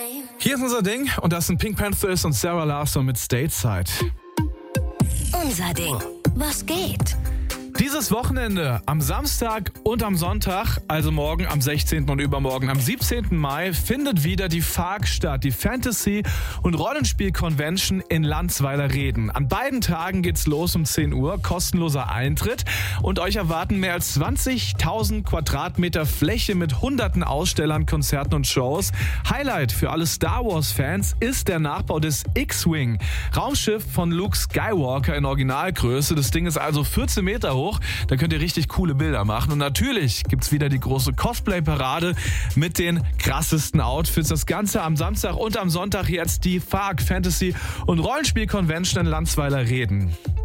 Hier ist unser Ding und das sind Pink Panthers und Sarah Larsson mit Stateside. Unser Ding. Was geht? Dieses Wochenende am Samstag und am Sonntag, also morgen am 16. und übermorgen am 17. Mai, findet wieder die FARC statt, die Fantasy- und Rollenspiel-Convention in Landsweiler-Reden. An beiden Tagen geht's los um 10 Uhr, kostenloser Eintritt und euch erwarten mehr als 20.000 Quadratmeter Fläche mit hunderten Ausstellern, Konzerten und Shows. Highlight für alle Star Wars-Fans ist der Nachbau des X-Wing, Raumschiff von Luke Skywalker in Originalgröße. Das Ding ist also 14 Meter hoch. Da könnt ihr richtig coole Bilder machen. Und natürlich gibt's wieder die große Cosplay-Parade mit den krassesten Outfits. Das Ganze am Samstag und am Sonntag jetzt die FARC Fantasy- und Rollenspiel-Convention in Landsweiler-Reden.